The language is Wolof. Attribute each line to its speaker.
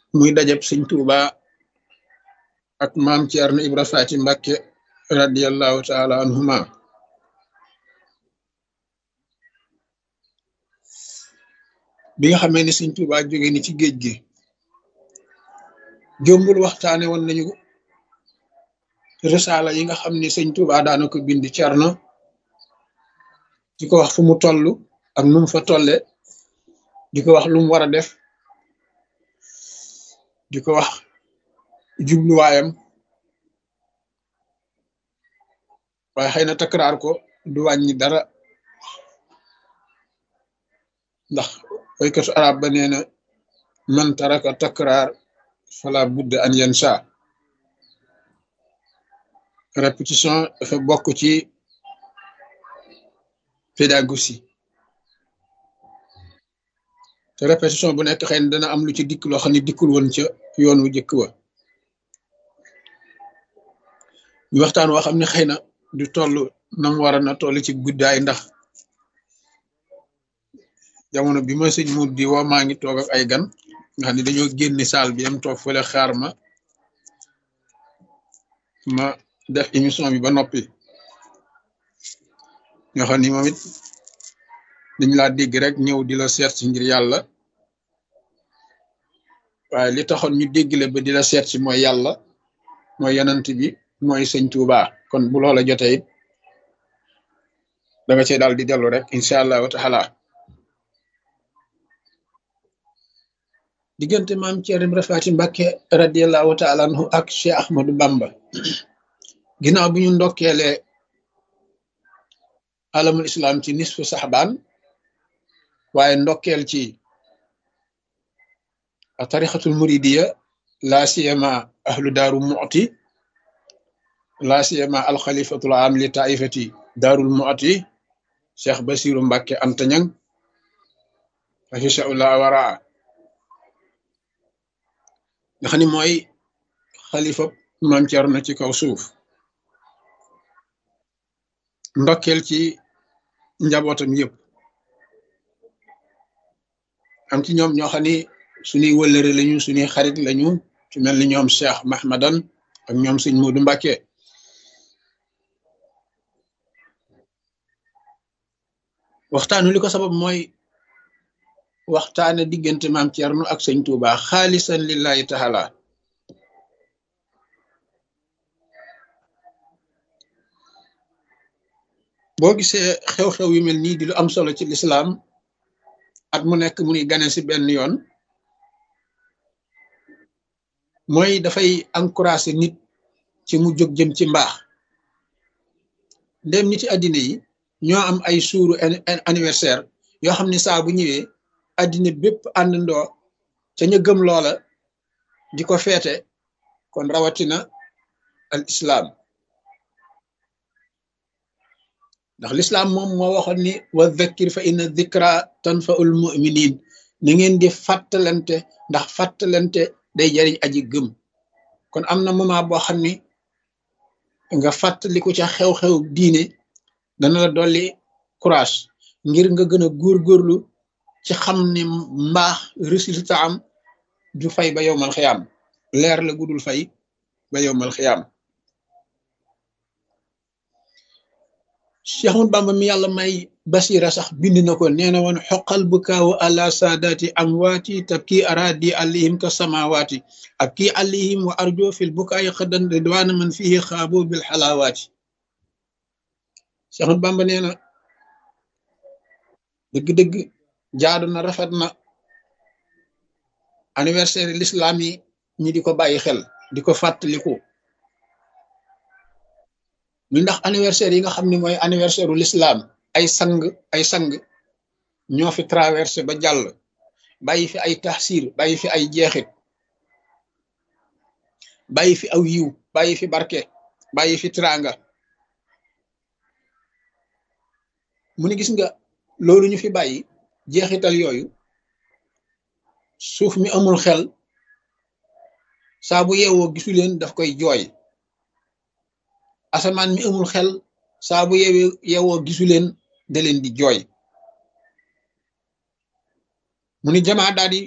Speaker 1: muy dajab sëñ Tuuba ak maam Ceerno Ibra Faati Mbàkke radiyallahu taala anhuma. bi nga xamee ne sëñ Tuuba jóge ni ci géej gi, jombul waxtaane woon nañu risaala yi nga xam ne sëñ Tuuba daana ko bind Ceerno, di ko wax fu mu toll ak nu mu fa tolle, di ko wax lu mu war a def, di ko wax jubluwaayam. waaye xëy na takraar ko du wàññi dara, ndax waykatu arab ba nee na man taraka takraar fala budda an yansa. répétition dafa bokk ci pédagogie, te répétition bu nekk xëy na dana am lu ci dikk loo xam ne dikkul woon ca yoon wu jëkk wa. ñu waxtaan woo xam ne xëy na du toll nam wara na toll ci guddaay, ndax jamono bi ma sëñ mu di woo maa ngi toog ak ay gan nga xam ne dañoo génni saal bi am toog fële xaar ma def émission bi ba noppi. ñoo xam ni moom it dañ laa dégg rek ñëw di la seet si ngir yàlla, waaye li taxoon ñu déggle ba di la seet si mooy yàlla, mooy yanant bi, mooy sëñ Tuuba. kon bu loola jotee it da nga cee daal di dellu rek incha allahu taala. diggante maam Ceerno Ibra Faati Mbàkke radiyallahu taala anhu ak Cheikh Ahmadou Bamba, ginnaaw bi ñu ndokkeelee alamul islam ci nisfu saxbaan, waaye ndokkeel ci tarixatul muridiya, laa siyama ahlu daaru mu'ti, laa siyama alxalifatul am li taifati daarul mu'ti Cheikh Basiru Mbàkke Antañang afishaullah waraa, nga xam ne mooy xalifa maam Ceerno ci kaw suuf. ndokkeel ci njabootam yëpp, am ci ñoom ñoo xam ni suñuy wëllëre lañu, suñuy xarit lañu, ci mel ni ñoom Cheikh Mahmadan ak ñoom sëñ Moodu Mbàkke. waxtaanu li ko sabab mooy waxtaane diggante maam Ceerno ak sëñ Tuuba xaalisan lillahi taala. boo gisee xew-xew yu mel nii di lu am solo ci lislaam, at mu nekk mu ngi gane si benn yoon, mooy dafay encouragé nit ci mu jóg jëm ci mbaax. ndem nit ci àddina yi ñoo am ay suuru anniversaire yoo xam ne saa bu ñëwee àddina bépp àndandoo ca ñu gëm loola di ko feete, kon rawatina al islam. ndax lislaam moom moo waxoon ni wa dhakkir fa inna dhikra tanfaul muminin, na ngeen di fàttalante ndax fàttalante day jariñ aji gëm. kon am na moment boo xam ni nga fàttaliku ca xew-xew diine dana la dolli courage ngir nga gën a góorgóorlu ci xam ni mbaax résultat am du fay ba yowmal xiyaam, leer la gudul fay ba yowmal xiyaam. Cheikh Ahmadou Bamba mi yàlla may basira sax bind na ko, nee na woon xoqal bu kaawu àla saadaati amwaati tabki aradi alayhim ka samawaati ab kii alayhim wa arjo fil bukaayi xëddan ridwaana man fihi xaabo bil xalaawaati. Cheikh Ahmadou Bamba nee na dëgg-dëgg jaadu na, rafet na anniversaire l'islam yi ñi di ko bàyyi xel, di ko fàttaliku. mi ndax anniversaire yi nga xam ne mooy anniversaire u l'islam, ay sang ñoo fi traversé ba jàll, bàyyi fi ay taxsir, bàyyi fi ay jeexit, bàyyi fi aw yiw, bàyyi fi barke, bàyyi fi tiraanga. mu ne gis nga loolu ñu fi bàyyi jeexital yooyu, suuf mi amul xel saa bu yeewoo gisu leen daf koy jooy, asamaan mi amul xel saa bu yeewoo gisu leen da leen di jooy. mu ni jamaa daal di